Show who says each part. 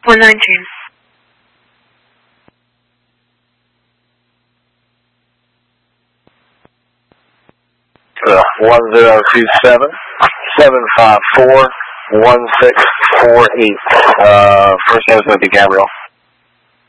Speaker 1: 119.
Speaker 2: 1027 754 1648. First name is going to be Gabrielle.